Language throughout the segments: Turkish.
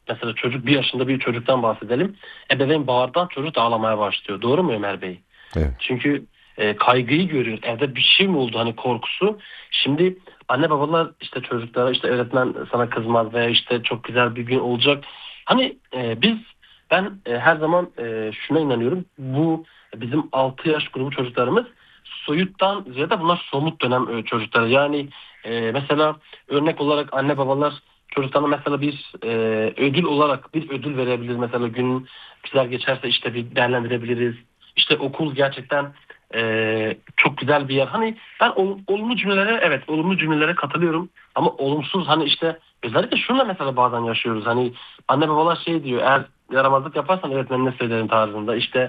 mesela çocuk 1 yaşında bir çocuktan bahsedelim. Ebeveyn bağırdan çocuk da ağlamaya başlıyor. Doğru mu Ömer Bey? Evet. Çünkü kaygıyı görüyor. Evde bir şey mi oldu hani korkusu. Şimdi anne babalar işte çocuklara işte öğretmen sana kızmaz veya işte çok güzel bir gün olacak. Hani ben her zaman şuna inanıyorum. Bu bizim 6 yaş grubu çocuklarımız soyuttan ziyade bunlar somut dönem çocukları. Yani mesela örnek olarak anne babalar çocuklarına mesela bir ödül olarak bir ödül verebilir. Mesela günün güzel geçerse işte bir değerlendirebiliriz. İşte okul gerçekten çok güzel bir yer. Hani ben olumlu cümlelere evet olumlu cümlelere katılıyorum. Ama olumsuz hani işte özellikle şunu da mesela bazen yaşıyoruz. Hani anne babalar şey diyor eğer yaramazlık yaparsan öğretmenine söylerim tarzında. İşte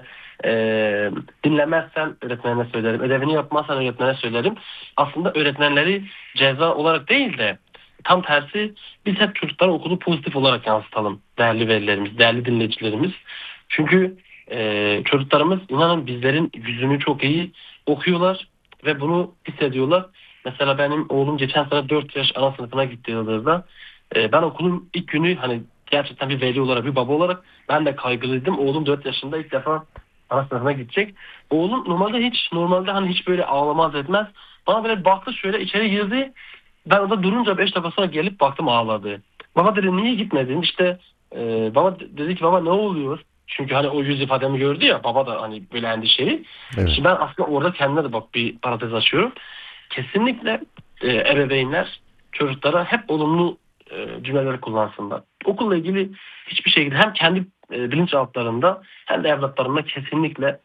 dinlemezsen öğretmenine söylerim. Ödevini yapmazsan öğretmenine söylerim. Aslında öğretmenleri ceza olarak değil de tam tersi biz hep çocuklara okulu pozitif olarak yansıtalım. Değerli velilerimiz, değerli dinleyicilerimiz. Çünkü çocuklarımız inanın bizlerin yüzünü çok iyi okuyorlar ve bunu hissediyorlar. Mesela benim oğlum geçen sene 4 yaş ana sınıfına gitti Yıldız'da. Ben okulun ilk günü hani gerçekten bir veli olarak bir baba olarak ben de kaygılıydım. Oğlum 4 yaşında ilk defa ana sınıfına gidecek. Oğlum normalde hani hiç böyle ağlamaz etmez. Bana böyle baktı şöyle içeri girdi. Ben orada durunca 5 dakika sonra gelip baktım ağladı. Baba dedi niye gitmedin? İşte baba dedi ki baba ne oluyor? Çünkü hani o yüz ifademi gördü ya baba da hani böyle endişeli. Evet. Şimdi ben aslında orada kendime de bak bir parantez açıyorum. Kesinlikle ebeveynler çocuklara hep olumlu cümleleri kullansınlar. Okulla ilgili hiçbir şekilde hem kendi bilinçaltlarında hem de evlatlarında kesinlikle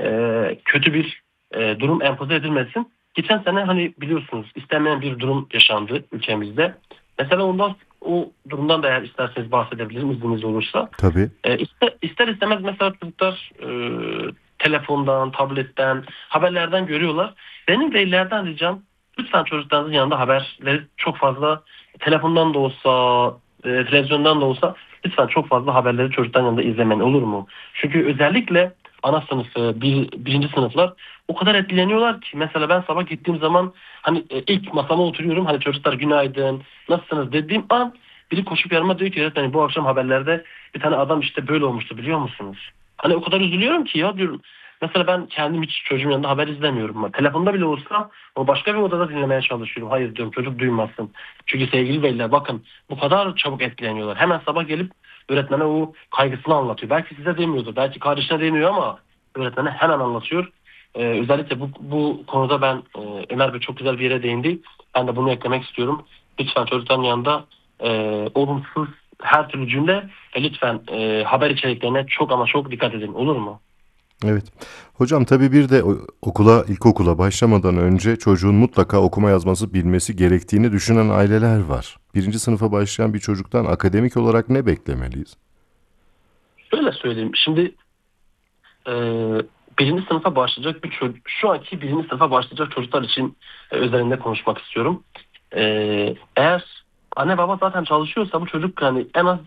kötü bir durum empoze edilmesin. Geçen sene hani biliyorsunuz istenmeyen bir durum yaşandı ülkemizde. Mesela o durumdan da eğer isterseniz bahsedebilirim izniniz olursa. Tabii. İster istemez mesela çocuklar telefondan, tabletten, haberlerden görüyorlar. Benim velilerden ricam lütfen çocuklarınızın yanında haberleri çok fazla telefondan da olsa, televizyondan da olsa lütfen çok fazla haberleri çocukların yanında izlemeyin olur mu? Çünkü özellikle ana sınıfı, birinci sınıflar o kadar etkileniyorlar ki mesela ben sabah gittiğim zaman hani ilk masama oturuyorum hani çocuklar günaydın nasılsınız dediğim an biri koşup yanıma diyor ki öğretmenim bu akşam haberlerde bir tane adam işte böyle olmuştu biliyor musunuz? Hani o kadar üzülüyorum ki ya diyorum. Mesela ben kendim hiç çocuğum yanında haber izlemiyorum. Telefonda bile olsa o başka bir odada dinlemeye çalışıyorum. Hayır diyorum çocuk duymasın. Çünkü sevgili veliler bakın bu kadar çabuk etkileniyorlar. Hemen sabah gelip öğretmene o kaygısını anlatıyor. Belki size demiyordur. Belki kardeşine demiyor ama öğretmene hemen anlatıyor. Özellikle bu konuda ben Ömer Bey çok güzel bir yere değindi. Ben de bunu eklemek istiyorum. Lütfen çocukların yanında olumsuz her türlü cümle lütfen haber içeriklerine çok ama çok dikkat edin olur mu? Evet. Hocam tabii bir de ilkokula başlamadan önce çocuğun mutlaka okuma yazması bilmesi gerektiğini düşünen aileler var. Birinci sınıfa başlayan bir çocuktan akademik olarak ne beklemeliyiz? Şöyle söyleyeyim. Şimdi e, birinci sınıfa başlayacak bir çocuk, şu anki birinci sınıfa başlayacak çocuklar için özelinde konuşmak istiyorum. Eğer anne baba zaten çalışıyorsa bu çocuk hani en az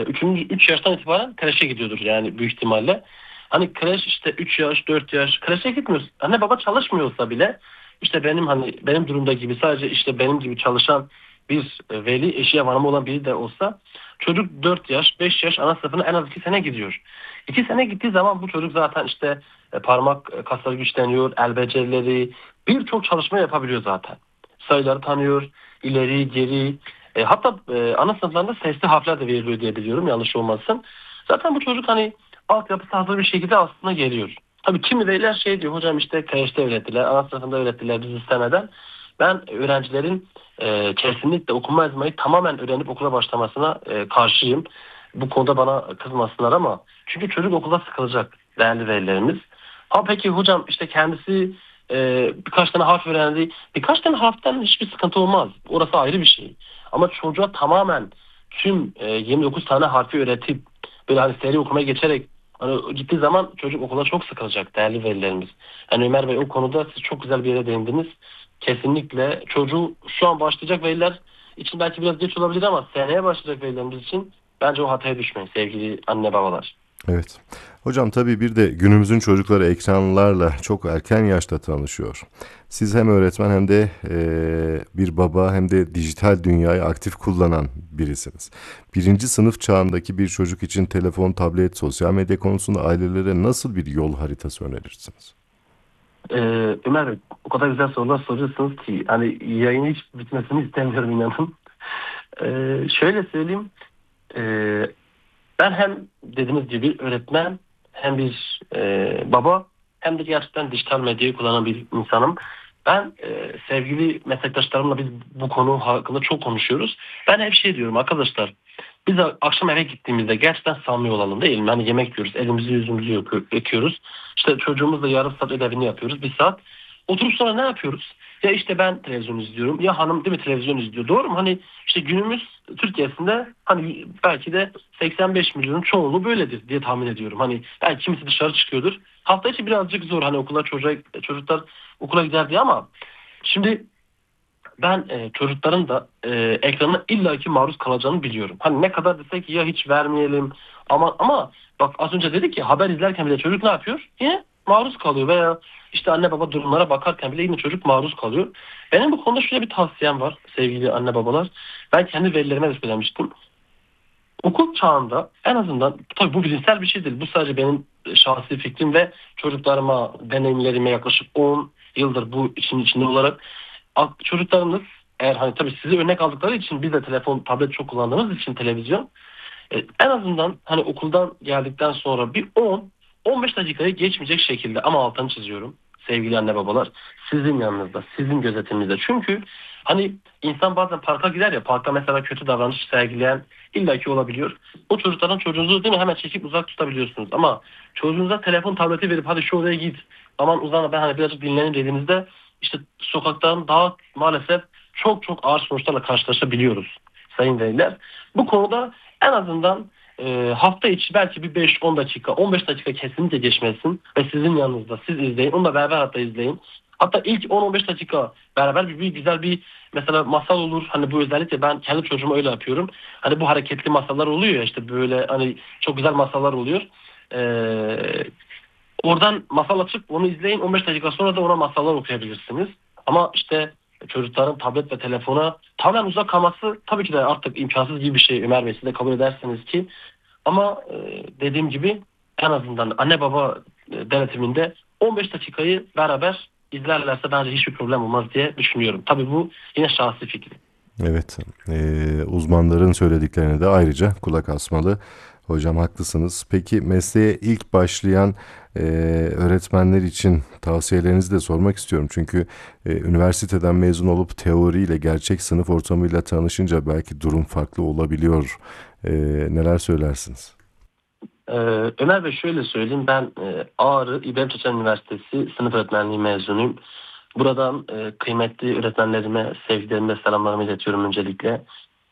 3 yaştan itibaren kreşe gidiyordur yani büyük ihtimalle. Hani kreş işte 3 yaş 4 yaş kreşe gitmiyor. Anne baba çalışmıyorsa bile işte benim durumda gibi sadece işte benim gibi çalışan bir veli eşi ya hanımı olan biri de olsa çocuk 4 yaş 5 yaş ana sınıfına en az 2 sene gidiyor. 2 sene gittiği zaman bu çocuk zaten işte parmak kasları güçleniyor, el becerileri birçok çalışma yapabiliyor zaten. Sayıları tanıyor, ileri, geri. Hatta ana sınıflarında sesli harfler de veriliyor diye biliyorum yanlış olmasın. Zaten bu çocuk hani altyapısı hazır bir şekilde aslında geliyor. Tabii kimi veliler şey diyor hocam işte kreşte öğrettiler, ana sınıfında öğrettiler biz istemeden. Ben öğrencilerin kesinlikle okuma yazmayı tamamen öğrenip okula başlamasına karşıyım. Bu konuda bana kızmasınlar ama çünkü çocuk okulda sıkılacak değerli velilerimiz. Ha peki hocam işte kendisi birkaç tane harf öğrendi. Birkaç tane harften hiçbir sıkıntı olmaz. Orası ayrı bir şey. Ama çocuğa tamamen tüm 29 tane harfi öğretip böyle hani seri okumaya geçerek hani gittiği zaman çocuk okula çok sıkılacak değerli velilerimiz. Yani Ömer Bey o konuda siz çok güzel bir yere değindiniz. Kesinlikle çocuğu şu an başlayacak veliler için belki biraz geç olabilir ama seneye başlayacak velilerimiz için bence o hataya düşmeyin sevgili anne babalar. Evet. Hocam tabii bir de günümüzün çocukları ekranlarla çok erken yaşta tanışıyor. Siz hem öğretmen hem de bir baba hem de dijital dünyayı aktif kullanan birisiniz. Birinci sınıf çağındaki bir çocuk için telefon, tablet, sosyal medya konusunda ailelere nasıl bir yol haritası önerirsiniz? Ömer Bey, o kadar güzel sorular soruyorsunuz ki hani yayını hiç bitmesini istemiyorum inanın. Şöyle söyleyeyim. Ee, Ben hem dediğiniz gibi öğretmen hem bir baba hem de gerçekten dijital medyayı kullanan bir insanım. Ben sevgili meslektaşlarımla biz bu konu hakkında çok konuşuyoruz. Ben hep şey diyorum arkadaşlar. Biz akşam eve gittiğimizde gerçekten samimi olalım değil mi? Hani yemek yiyoruz, elimizi yüzümüzü yıkıyoruz. İşte çocuğumuzla yarım saat ödevini yapıyoruz, bir saat. Oturup sonra ne yapıyoruz? Ya işte ben televizyon izliyorum, ya hanım değil mi televizyon izliyor. Doğru mu? Hani işte günümüz Türkiye'sinde hani belki de 85 milyonun çoğunluğu böyledir diye tahmin ediyorum. Hani belki kimisi dışarı çıkıyordur. Hafta içi birazcık zor hani çocuklar okula gider diye ama şimdi ben çocukların da ekrana illaki maruz kalacağını biliyorum. Hani ne kadar desek ya hiç vermeyelim ama bak az önce dedik ki haber izlerken bile çocuk ne yapıyor? Yine maruz kalıyor veya işte anne baba durumlara bakarken bile yine çocuk maruz kalıyor. Benim bu konuda şöyle bir tavsiyem var sevgili anne babalar. Ben kendi velilerime de söylemiştim. Okul çağında en azından tabii bu bilimsel bir şey değil. Bu sadece benim şahsi fikrim ve çocuklarıma, deneyimlerime yaklaşık 10 yıldır bu işin içinde olarak çocuklarınız eğer hani tabii sizi örnek aldıkları için biz de telefon, tablet çok kullandığımız için televizyon en azından hani okuldan geldikten sonra bir 10-15 dakikayı geçmeyecek şekilde ama altını çiziyorum sevgili anne babalar sizin yanınızda, sizin gözetiminizde. Çünkü hani insan bazen parka gider ya parkta mesela kötü davranış sergileyen illaki olabiliyor. O çocukların çocuğunuzu değil mi hemen çekip uzak tutabiliyorsunuz ama çocuğunuza telefon tableti verip hadi şu odaya git aman uzana ben hani birazcık dinlenin dediğinizde işte sokaktan daha maalesef çok çok ağır sonuçlarla karşılaşabiliyoruz sayın veliler. Bu konuda en azından hafta içi belki bir 5-10 dakika, 15 dakika kesinlikle geçmesin ve sizin yanınızda siz izleyin. Onu da beraber hatta izleyin. Hatta ilk 10-15 dakika beraber güzel bir mesela masal olur. Hani bu özellikle ben kendi çocuğuma öyle yapıyorum. Hani bu hareketli masallar oluyor ya işte böyle hani çok güzel masallar oluyor. E, Oradan masal açıp onu izleyin. 15 dakika sonra da ona masallar okuyabilirsiniz. Ama işte çocukların tablet ve telefona tamamen uzak kalması tabii ki de artık imkansız gibi bir şey. Ömer Bey siz de kabul edersiniz ki. Ama dediğim gibi en azından anne baba denetiminde 15 dakikayı beraber izlerlerse bence hiçbir problem olmaz diye düşünüyorum. Tabii bu yine şahsi fikrim. Evet, uzmanların söylediklerine de ayrıca kulak asmalı. Hocam haklısınız. Peki mesleğe ilk başlayan öğretmenler için tavsiyelerinizi de sormak istiyorum. Çünkü üniversiteden mezun olup teoriyle gerçek sınıf ortamıyla tanışınca belki durum farklı olabiliyor. Neler söylersiniz? Ee, Ömer Bey şöyle söyleyeyim. Ben Ağrı İbrahim Çeçen Üniversitesi sınıf öğretmenliği mezunuyum. Buradan kıymetli öğretmenlerime sevgilerimi ve selamlarımı iletiyorum öncelikle.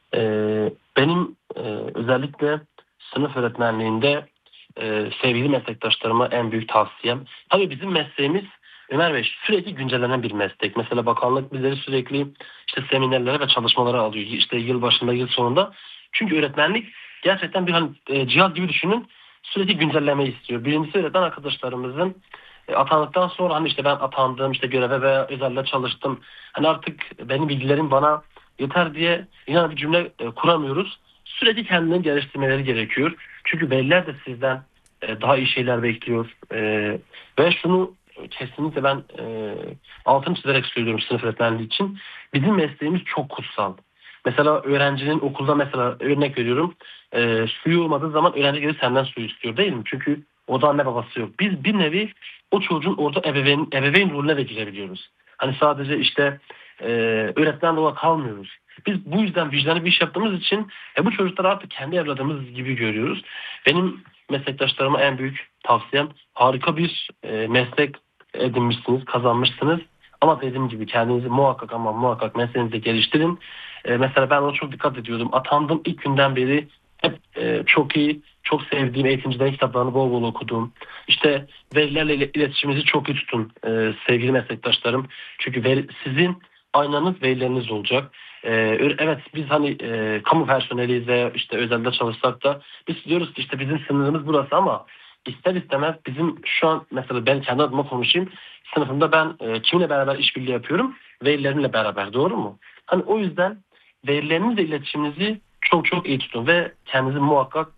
Benim özellikle sınıf öğretmenliğinde sevgili meslektaşlarıma en büyük tavsiyem. Tabii bizim mesleğimiz Ömer Bey sürekli güncellenen bir meslek. Mesela bakanlık bizleri sürekli işte seminerlere ve çalışmalara alıyor. İşte yıl başında, yıl sonunda. Çünkü öğretmenlik gerçekten bir hani cihaz gibi düşünün. Sürekli güncelleme istiyor. Birincisi öğretmen arkadaşlarımızın atandıktan sonra hani işte ben atandım işte göreve veya özelde çalıştım. Hani artık benim bilgilerim bana yeter diye yine bir cümle kuramıyoruz. Sürekli kendilerini geliştirmeleri gerekiyor. Çünkü veliler de sizden daha iyi şeyler bekliyor. Ve şunu kesinlikle ben altını çizerek söylüyorum sınıf öğretmenliği için. Bizim mesleğimiz çok kutsal. Mesela öğrencinin okulda mesela örnek veriyorum suyu olmadığı zaman öğrenci gelip senden su istiyor değil mi? Çünkü o da anne babası yok. Biz bir nevi o çocuğun orada ebeveyn rolüne de girebiliyoruz. Hani sadece işte e, öğretmen olarak kalmıyoruz. Biz bu yüzden vicdanlı bir iş yaptığımız için bu çocukları artık kendi evladımız gibi görüyoruz. Benim meslektaşlarıma en büyük tavsiyem harika bir meslek edinmişsiniz, kazanmışsınız. Ama dediğim gibi kendinizi muhakkak ama muhakkak mesleğinizi geliştirin. Mesela ben ona çok dikkat ediyordum. Atandım ilk günden beri hep çok iyi, çok sevdiğim eğitimcilerin kitaplarını bol bol okudum. İşte verilerle iletişiminizi çok iyi tutun sevgili meslektaşlarım. Çünkü sizin aynanız velileriniz olacak. Evet, biz hani kamu personeliyiz veya işte özelde çalışsak da biz diyoruz ki işte bizim sınırımız burası, ama ister istemez bizim şu an, mesela ben kendi adıma konuşayım. Sınıfımda ben kiminle beraber işbirliği yapıyorum? Velilerimle beraber, doğru mu? Hani o yüzden velilerinizle iletişiminizi çok çok iyi tutun ve kendinizi muhakkak